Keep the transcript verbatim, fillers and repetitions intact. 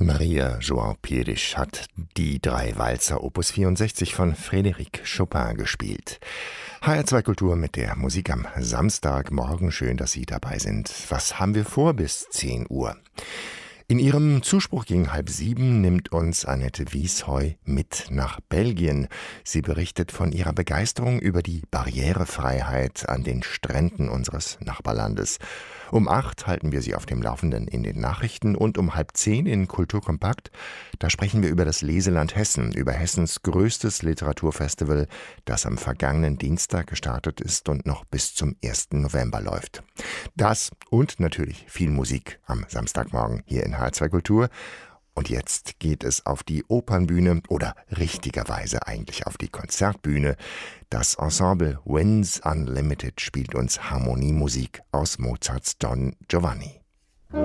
Maria João Pires hat die drei Walzer Opus vierundsechzig von Frédéric Chopin gespielt. H R zwei Kultur mit der Musik am Samstagmorgen. Schön, dass Sie dabei sind. Was haben wir vor bis zehn Uhr? In ihrem Zuspruch gegen halb sieben nimmt uns Annette Wiesheu mit nach Belgien. Sie berichtet von ihrer Begeisterung über die Barrierefreiheit an den Stränden unseres Nachbarlandes. Um acht halten wir Sie auf dem Laufenden in den Nachrichten und um halb zehn in Kulturkompakt, da sprechen wir über das Leseland Hessen, über Hessens größtes Literaturfestival, das am vergangenen Dienstag gestartet ist und noch bis zum ersten November läuft. Das und natürlich viel Musik am Samstagmorgen hier in H R zwei Kultur. Und jetzt geht es auf die Opernbühne oder richtigerweise eigentlich auf die Konzertbühne. Das Ensemble Winds Unlimited spielt uns Harmoniemusik aus Mozarts Don Giovanni.